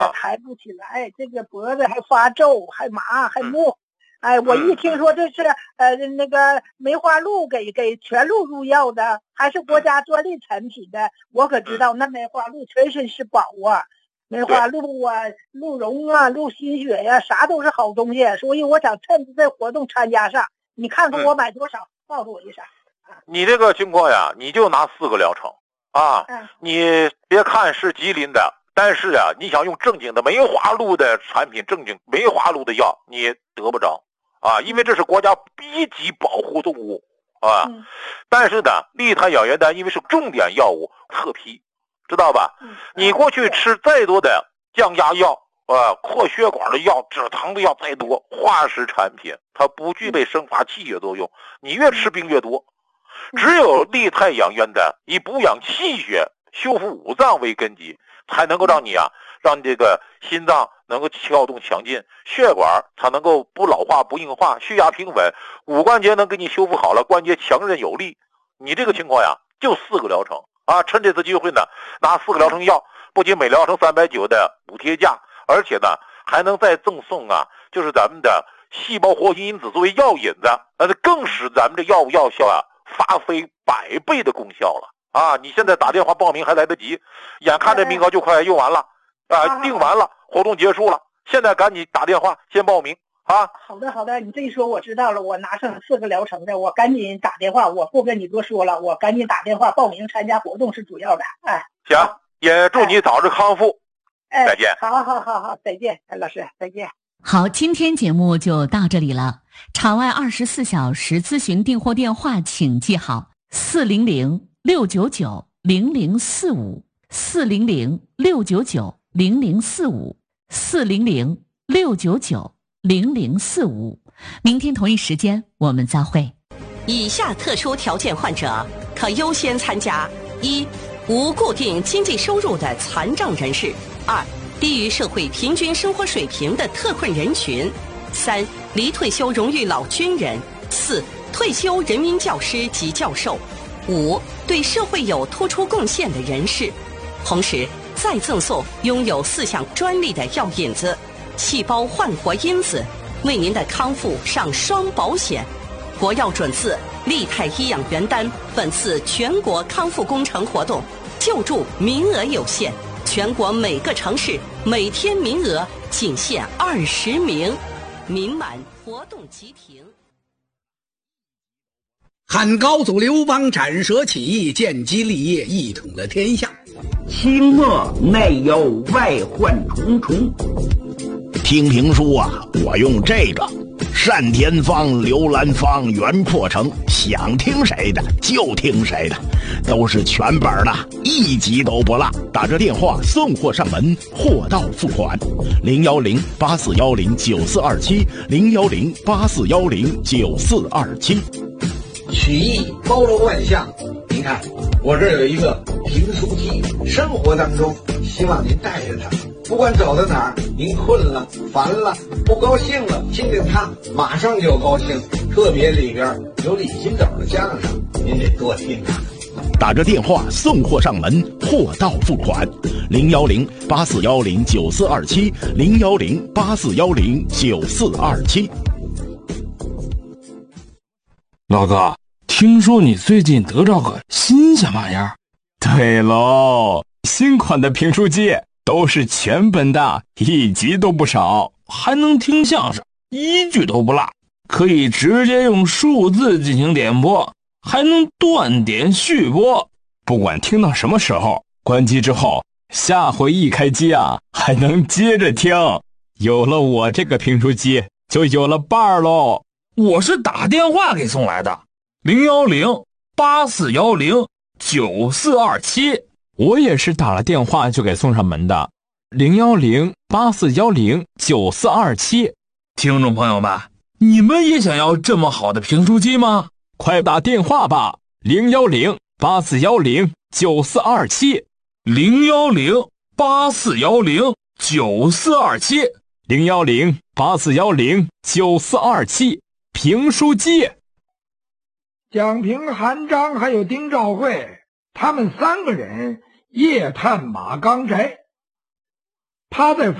抬不起来，这个脖子还发皱，还麻，还木。哎，我一听说这是那个梅花鹿给全鹿入药的，还是国家专利产品的，我可知道那梅花鹿全身是宝啊，梅花鹿啊，鹿茸啊，鹿心血呀，啥都是好东西，所以我想趁着这活动参加上。你看看我买多少，告诉我一声。 你这个情况呀，你就拿4个疗程啊，你别看是吉林的，但是啊，你想用正经的梅花鹿的产品，正经梅花鹿的药，你得不着。啊，因为这是国家B级保护动物啊，但是呢，利他养元丹因为是重点药物，特批，知道吧？你过去吃再多的降压药扩血管的药、止疼的药再多，化石产品它不具备生发气血作用，你越吃病越多。只有利太养元丹以补养气血、修复五脏为根基，才能够让你让这个心脏能够跳动强劲，血管它能够不老化不硬化，血压平稳，骨关节能给你修复好了，关节强韧有力。你这个情况呀，就4个疗程啊！趁这次机会呢，拿4个疗程药，不仅每疗程390的补贴价，而且呢还能再赠送就是咱们的细胞活性因子作为药引子，那就更使咱们这药物药效发挥100倍的功效了啊！你现在打电话报名还来得及，眼看这名额就快用完了订完了，活动结束了，现在赶紧打电话先报名啊！ 好的，你这一说我知道了，我拿上4个疗程的，我赶紧打电话，我不跟你多说了，我赶紧打电话报名参加活动是主要的。 行，也祝你早日康复。再见。 好，再见，老师，再见。 好，今天节目就到这里了。场外24小时咨询订货电话请记好：400-699-0045 400-699-0045 400-699-0045。明天同一时间我们再会。 以下特殊条件患者可优先参加：一、无固定经济收入的残障人士；二、低于社会平均生活水平的特困人群；三、离退休荣誉老军人；四、退休人民教师及教授；五、对社会有突出贡献的人士。同时再赠送拥有4项专利的药引子、细胞焕活因子，为您的康复上双保险。国药准字利泰医养元丹本次全国康复工程活动救助名额有限，全国每个城市每天名额仅限20名，名满活动即停。 汉高祖刘邦斩蛇起义，建基立业，一统了天下。 清末内忧外患重重。 听评书我用这个单田芳、刘兰芳、袁阔成，想听谁的就听谁的，都是全本的，一集都不落。打着电话送货上门，货到付款。010-8410-9427 010-8410-9427。 曲艺包罗万象，您看我这儿有一个评书机，生活当中希望您带着它，不管走到哪儿，您困了、烦了、不高兴了，听听它，马上就高兴。特别里边有李金斗的相声，您得多听啊。 打着电话送货上门，货到付款。010-8410-9427 010-8410-9427。 老哥，听说你最近得着个新鲜玩意儿？ 对喽，新款的评书机都是全本的，一集都不少， 还能听相声，一句都不落，可以直接用数字进行点播，还能断点续播， 不管听到什么时候，关机之后下回一开机还能接着听。有了我这个评书机，就有了伴儿喽。 我是打电话给送来的，010-8410-9427。 我也是打了电话就给送上门的，010-8410-9427。 听众朋友们，你们也想要这么好的评书机吗？ 快打电话吧，010-8410-9427 010-8410-9427 010-8410-9427。评书机。 蒋平、韩章还有丁兆慧，他们3个人夜探马岗宅。 趴在